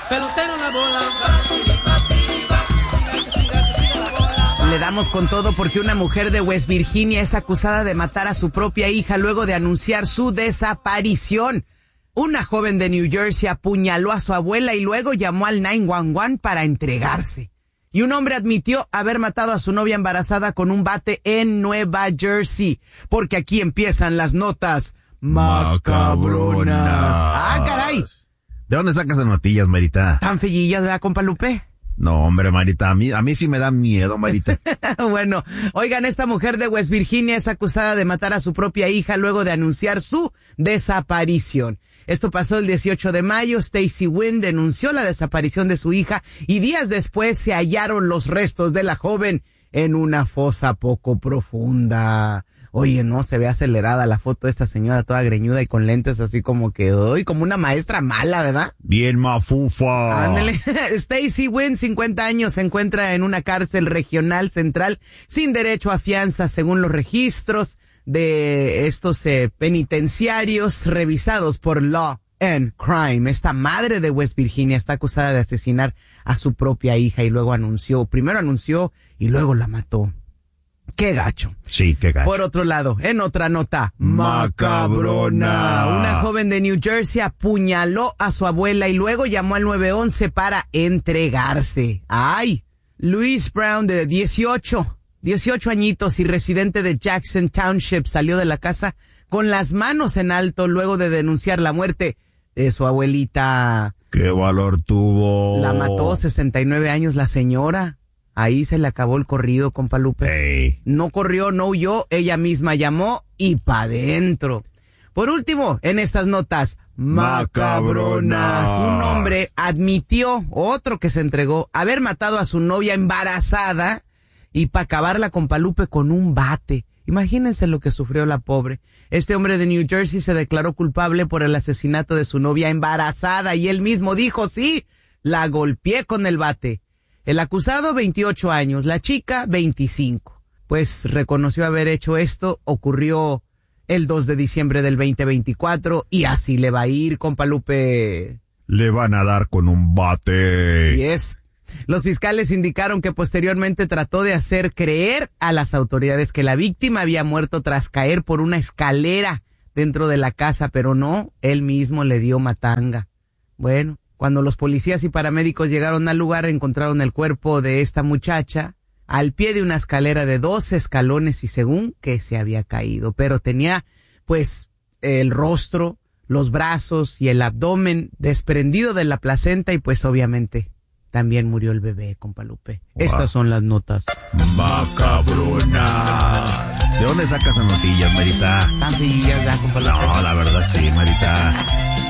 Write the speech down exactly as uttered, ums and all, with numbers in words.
Pelotero la bola. Le damos con todo porque una mujer de West Virginia es acusada de matar a su propia hija luego de anunciar su desaparición. Una joven de New Jersey apuñaló a su abuela y luego llamó al nueve uno uno para entregarse. Y un hombre admitió haber matado a su novia embarazada con un bate en Nueva Jersey. Porque aquí empiezan las notas macabronas. ¡Ah, caray! ¿De dónde sacas las notillas, Marita? Tan fellillas, ¿verdad, compa Lupe? No, hombre, Marita, a mí, a mí sí me da miedo, Marita. Bueno, oigan, esta mujer de West Virginia es acusada de matar a su propia hija luego de anunciar su desaparición. Esto pasó el dieciocho de mayo. Stacy Wynn denunció la desaparición de su hija y días después se hallaron los restos de la joven en una fosa poco profunda. Oye, no, se ve acelerada la foto de esta señora toda greñuda y con lentes así como que, uy, como una maestra mala, ¿verdad? Bien mafufa. Ándale. Stacy Wynn, cincuenta años, se encuentra en una cárcel regional central sin derecho a fianza según los registros de estos eh, penitenciarios revisados por Law and Crime. Esta madre de West Virginia está acusada de asesinar a su propia hija y luego anunció, primero anunció y luego la mató. ¡Qué gacho! Sí, qué gacho. Por otro lado, en otra nota macabrona, una joven de New Jersey apuñaló a su abuela y luego llamó al nueve once para entregarse. ¡Ay! Louise Brown, de dieciocho, dieciocho añitos y residente de Jackson Township, salió de la casa con las manos en alto luego de denunciar la muerte de su abuelita. ¡Qué valor tuvo! La mató, sesenta y nueve años la señora. Ahí se le acabó el corrido, compa Lupe. Hey. No corrió, no huyó, ella misma llamó y pa' dentro. Por último, en estas notas macabronas, un hombre admitió, otro que se entregó, haber matado a su novia embarazada y pa' acabarla, compa Lupe, con un bate. Imagínense lo que sufrió la pobre. Este hombre de New Jersey se declaró culpable por el asesinato de su novia embarazada y él mismo dijo, sí, la golpeé con el bate. El acusado, veintiocho años, la chica, veinticinco. Pues reconoció haber hecho esto, ocurrió el dos de diciembre del veinte veinticuatro y así le va a ir, compa Lupe. Le van a dar con un bate. Yes. Los fiscales indicaron que posteriormente trató de hacer creer a las autoridades que la víctima había muerto tras caer por una escalera dentro de la casa, pero no, él mismo le dio matanga. Bueno. Cuando los policías y paramédicos llegaron al lugar, encontraron el cuerpo de esta muchacha al pie de una escalera de dos escalones y según que se había caído. Pero tenía, pues, el rostro, los brazos y el abdomen desprendido de la placenta y, pues, obviamente, también murió el bebé, compa Lupe. Wow. Estas son las notas macabrona. ¿De dónde sacas las notillas, Marita? Tan sencillas, ¿verdad, compa Lupe? No, la verdad sí, Marita.